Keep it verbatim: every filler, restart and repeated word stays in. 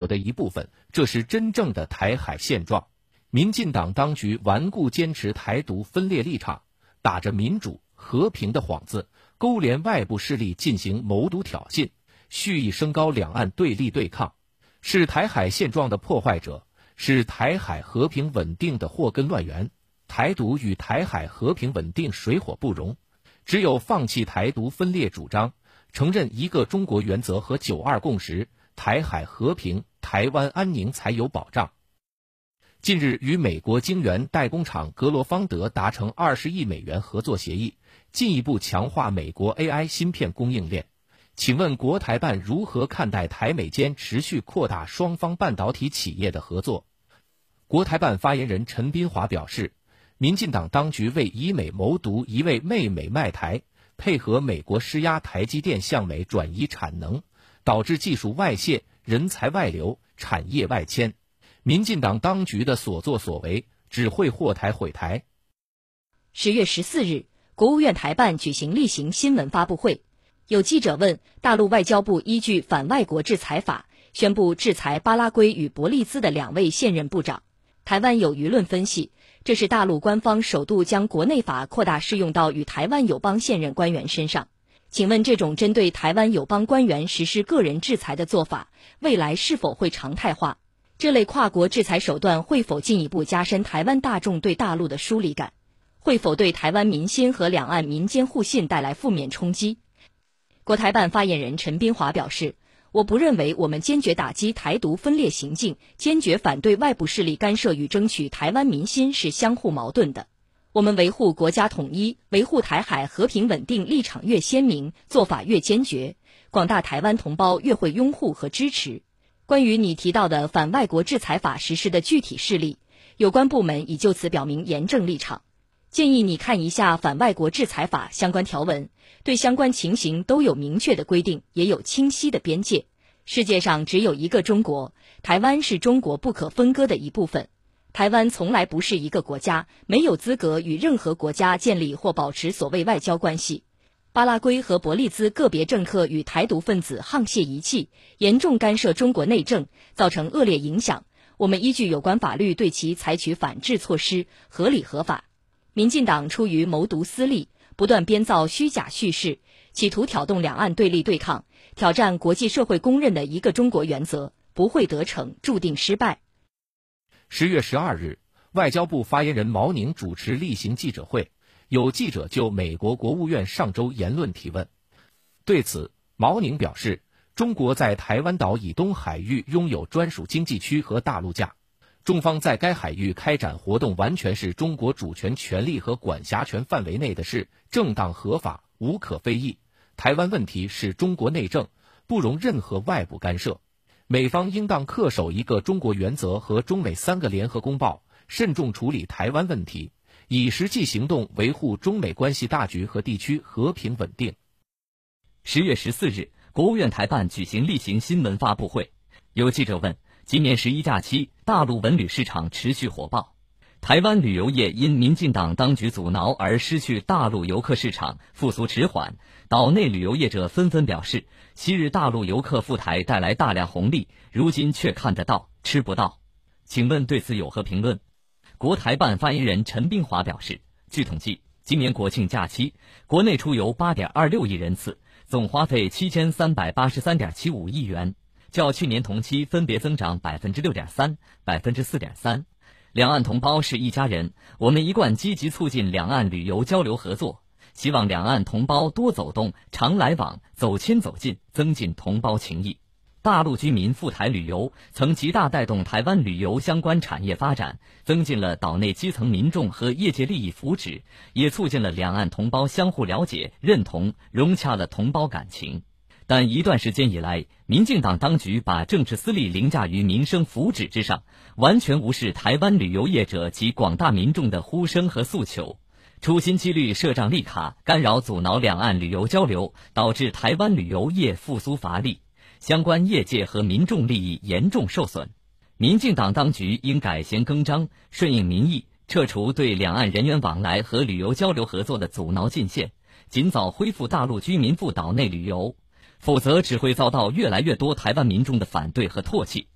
的一部分，这是真正的台海现状。民进党当局顽固坚持台独分裂立场，打着民主和平的幌子，勾连外部势力进行谋独挑衅，蓄意升高两岸对立对抗，是台海现状的破坏者，是台海和平稳定的祸根乱源。台独与台海和平稳定水火不容，只有放弃台独分裂主张，承认一个中国原则和九二共识，台海和平、台湾安宁才有保障。近日与美国晶圆代工厂格罗方德达成二十亿美元合作协议，进一步强化美国 A I 芯片供应链。请问国台办如何看待台美间持续扩大双方半导体企业的合作？国台办发言人陈斌华表示，民进党当局为以美谋独，一味媚美卖台，配合美国施压台积电向美转移产能，导致技术外泄、人才外流、产业外迁。民进党当局的所作所为只会祸台毁台。 十月十四日，国务院台办举行例行新闻发布会，有记者问，大陆外交部依据反外国制裁法宣布制裁巴拉圭与伯利兹的两位现任部长。台湾有舆论分析，这是大陆官方首度将国内法扩大适用到与台湾友邦现任官员身上。请问这种针对台湾友邦官员实施个人制裁的做法，未来是否会常态化？这类跨国制裁手段会否进一步加深台湾大众对大陆的疏离感？会否对台湾民心和两岸民间互信带来负面冲击？国台办发言人陈斌华表示，我不认为我们坚决打击台独分裂行径，坚决反对外部势力干涉与争取台湾民心是相互矛盾的。我们维护国家统一、维护台海和平稳定立场越鲜明，做法越坚决，广大台湾同胞越会拥护和支持。关于你提到的反外国制裁法实施的具体事例，有关部门已就此表明严正立场。建议你看一下反外国制裁法相关条文，对相关情形都有明确的规定，也有清晰的边界。世界上只有一个中国，台湾是中国不可分割的一部分。台湾从来不是一个国家，没有资格与任何国家建立或保持所谓外交关系。巴拉圭和伯利兹个别政客与台独分子沆瀣一气，严重干涉中国内政，造成恶劣影响。我们依据有关法律对其采取反制措施，合理合法。民进党出于谋独私利，不断编造虚假叙事，企图挑动两岸对立对抗，挑战国际社会公认的一个中国原则，不会得逞，注定失败。 十月十二日，外交部发言人毛宁主持例行记者会，有记者就美国国务院上周言论提问。对此，毛宁表示，中国在台湾岛以东海域拥有专属经济区和大陆架，中方在该海域开展活动完全是中国主权权利和管辖权范围内的事，正当合法，无可非议。台湾问题是中国内政，不容任何外部干涉。美方应当恪守一个中国原则和中美三个联合公报，慎重处理台湾问题，以实际行动维护中美关系大局和地区和平稳定。 十月十四日，国务院台办举行例行新闻发布会，有记者问，今年十一假期，大陆文旅市场持续火爆，台湾旅游业因民进党当局阻挠而失去大陆游客市场，复苏迟缓。岛内旅游业者纷纷表示，昔日大陆游客赴台带来大量红利，如今却看得到吃不到。请问对此有何评论？国台办发言人陈斌华表示，据统计，今年国庆假期，国内出游 八点二六亿人次，总花费 七千三百八十三点七五亿元，较去年同期分别增长 百分之六点三、百分之四点三。两岸同胞是一家人，我们一贯积极促进两岸旅游交流合作，希望两岸同胞多走动、常来往、走亲走近，增进同胞情谊。大陆居民赴台旅游曾极大带动台湾旅游相关产业发展，增进了岛内基层民众和业界利益福祉，也促进了两岸同胞相互了解、认同，融洽了同胞感情。但一段时间以来，民进党当局把政治私利凌驾于民生福祉之上，完全无视台湾旅游业者及广大民众的呼声和诉求，处心积虑设障立卡，干扰阻挠两岸旅游交流，导致台湾旅游业复苏乏力，相关业界和民众利益严重受损。民进党当局应改弦更张，顺应民意，撤除对两岸人员往来和旅游交流合作的阻挠禁限，尽早恢复大陆居民赴岛内旅游，否则只会遭到越来越多台湾民众的反对和唾弃。